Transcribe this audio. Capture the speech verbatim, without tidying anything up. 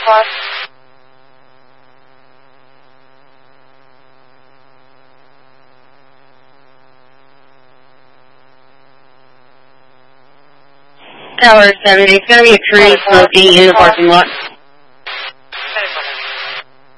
car. Tower seven, it's going to be a tree smoking in the parking lot.